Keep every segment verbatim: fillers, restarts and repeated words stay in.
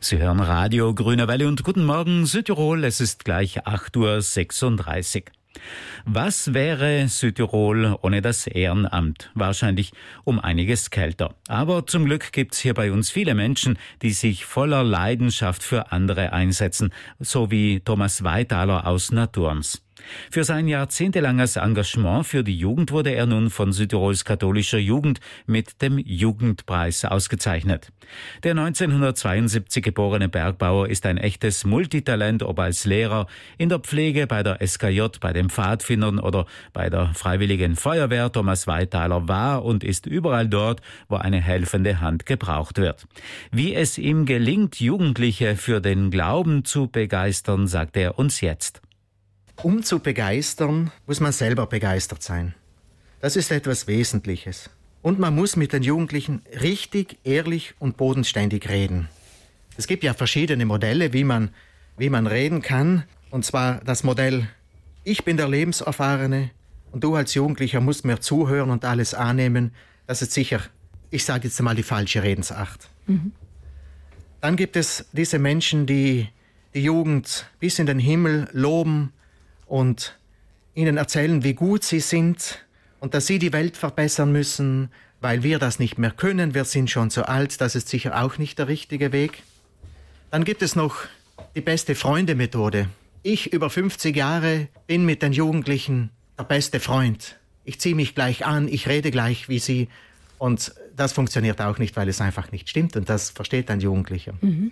Sie hören Radio Grüne Welle und guten Morgen Südtirol, es ist gleich acht Uhr sechsunddreißig. Was wäre Südtirol ohne das Ehrenamt? Wahrscheinlich um einiges kälter. Aber zum Glück gibt's hier bei uns viele Menschen, die sich voller Leidenschaft für andere einsetzen, so wie Thomas Weitaler aus Naturns. Für sein jahrzehntelanges Engagement für die Jugend wurde er nun von Südtirols katholischer Jugend mit dem Jugendpreis ausgezeichnet. Der neunzehnhundertzweiundsiebzig geborene Bergbauer ist ein echtes Multitalent, ob als Lehrer, in der Pflege, bei der S K J, bei den Pfadfindern oder bei der Freiwilligen Feuerwehr. Thomas Weitaler war und ist überall dort, wo eine helfende Hand gebraucht wird. Wie es ihm gelingt, Jugendliche für den Glauben zu begeistern, sagt er uns jetzt. Um zu begeistern, muss man selber begeistert sein. Das ist etwas Wesentliches. Und man muss mit den Jugendlichen richtig, ehrlich und bodenständig reden. Es gibt ja verschiedene Modelle, wie man, wie man reden kann. Und zwar das Modell, ich bin der Lebenserfahrene und du als Jugendlicher musst mir zuhören und alles annehmen. Das ist sicher, ich sage jetzt mal, die falsche Redensart. Mhm. Dann gibt es diese Menschen, die die Jugend bis in den Himmel loben und ihnen erzählen, wie gut sie sind und dass sie die Welt verbessern müssen, weil wir das nicht mehr können, wir sind schon so alt, das ist sicher auch nicht der richtige Weg. Dann gibt es noch die beste Freunde-Methode. Ich über fünfzig Jahre bin mit den Jugendlichen der beste Freund. Ich ziehe mich gleich an, ich rede gleich wie sie und das funktioniert auch nicht, weil es einfach nicht stimmt und das versteht ein Jugendlicher. Mhm.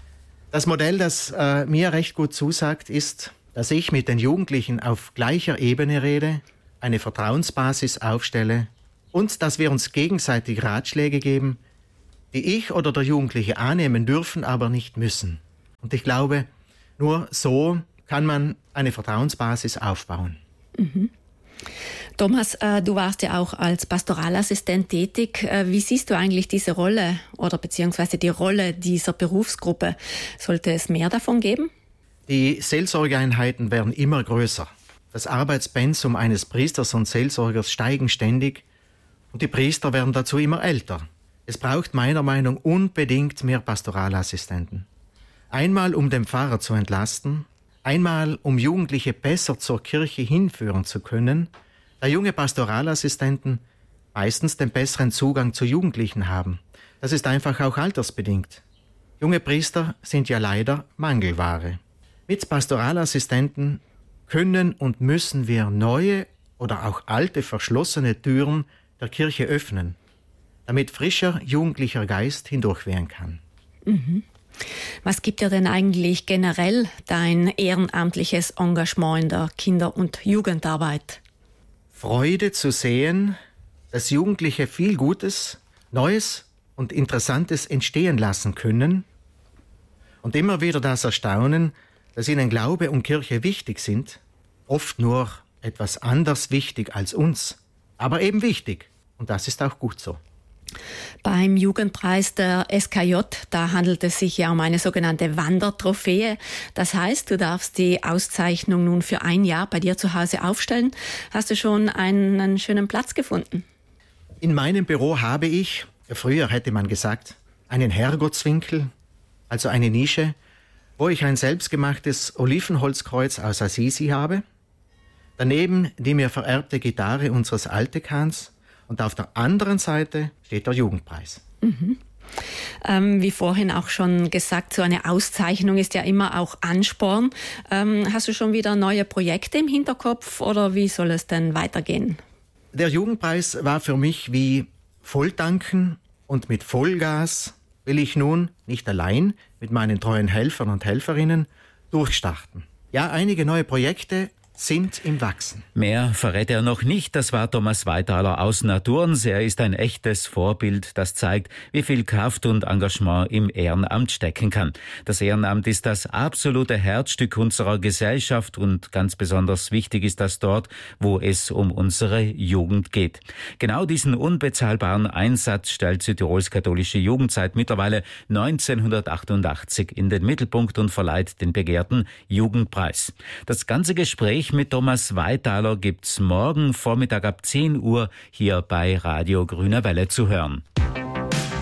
Das Modell, das äh, mir recht gut zusagt, ist, dass ich mit den Jugendlichen auf gleicher Ebene rede, eine Vertrauensbasis aufstelle und dass wir uns gegenseitig Ratschläge geben, die ich oder der Jugendliche annehmen dürfen, aber nicht müssen. Und ich glaube, nur so kann man eine Vertrauensbasis aufbauen. Mhm. Thomas, äh, du warst ja auch als Pastoralassistent tätig. Äh, wie siehst du eigentlich diese Rolle oder beziehungsweise die Rolle dieser Berufsgruppe? Sollte es mehr davon geben? Die Seelsorgeeinheiten werden immer größer. Das Arbeitspensum eines Priesters und Seelsorgers steigen ständig und die Priester werden dazu immer älter. Es braucht meiner Meinung nach unbedingt mehr Pastoralassistenten. Einmal um den Pfarrer zu entlasten, einmal um Jugendliche besser zur Kirche hinführen zu können, da junge Pastoralassistenten meistens den besseren Zugang zu Jugendlichen haben. Das ist einfach auch altersbedingt. Junge Priester sind ja leider Mangelware. Mit Pastoralassistenten können und müssen wir neue oder auch alte verschlossene Türen der Kirche öffnen, damit frischer jugendlicher Geist hindurchwehen kann. Mhm. Was gibt dir denn eigentlich generell dein ehrenamtliches Engagement in der Kinder- und Jugendarbeit? Freude zu sehen, dass Jugendliche viel Gutes, Neues und Interessantes entstehen lassen können und immer wieder das Erstaunen, dass ihnen Glaube und Kirche wichtig sind, oft nur etwas anders wichtig als uns, aber eben wichtig. Und das ist auch gut so. Beim Jugendpreis der S K J, da handelt es sich ja um eine sogenannte Wandertrophäe. Das heißt, du darfst die Auszeichnung nun für ein Jahr bei dir zu Hause aufstellen. Hast du schon einen, einen schönen Platz gefunden? In meinem Büro habe ich, früher hätte man gesagt, einen Herrgottswinkel, also eine Nische, wo ich ein selbstgemachtes Olivenholzkreuz aus Assisi habe, daneben die mir vererbte Gitarre unseres Altekans und auf der anderen Seite steht der Jugendpreis. Mhm. Ähm, wie vorhin auch schon gesagt, so eine Auszeichnung ist ja immer auch Ansporn. Ähm, hast du schon wieder neue Projekte im Hinterkopf oder wie soll es denn weitergehen? Der Jugendpreis war für mich wie Volltanken und mit Vollgas will ich nun, nicht allein, mit meinen treuen Helfern und Helferinnen durchstarten. Ja, einige neue Projekte sind im Wachsen. Mehr verrät er noch nicht. Das war Thomas Weitaler aus Naturns. Er ist ein echtes Vorbild, das zeigt, wie viel Kraft und Engagement im Ehrenamt stecken kann. Das Ehrenamt ist das absolute Herzstück unserer Gesellschaft und ganz besonders wichtig ist das dort, wo es um unsere Jugend geht. Genau diesen unbezahlbaren Einsatz stellt Südtirols katholische Jugend seit mittlerweile neunzehnhundertachtundachtzig in den Mittelpunkt und verleiht den begehrten Jugendpreis. Das ganze Gespräch mit Thomas Weitaler gibt's morgen Vormittag ab zehn Uhr hier bei Radio Grüne Welle zu hören.